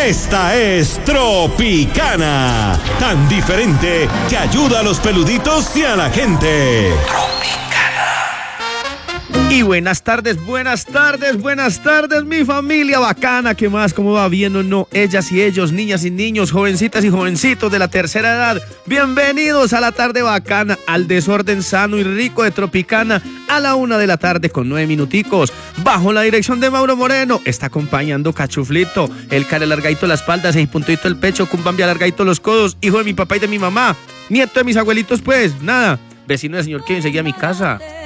Esta es Tropicana, tan diferente que ayuda a los peluditos y a la gente. Y buenas tardes, mi familia bacana. ¿Qué más? ¿Cómo va? ¿Bien o no? Ellas y ellos, niñas y niños, jovencitas y jovencitos de la tercera edad. Bienvenidos a la tarde bacana, al desorden sano y rico de Tropicana, a la 1:00 p.m. con 9 minuticos. Bajo la dirección de Mauro Moreno, está acompañando Cachuflito, el cara alargadito la espalda, 6 puntito el pecho, cumbambi alargadito los codos, hijo de mi papá y de mi mamá, nieto de mis abuelitos, pues, nada, vecino del señor que enseguida a mi casa.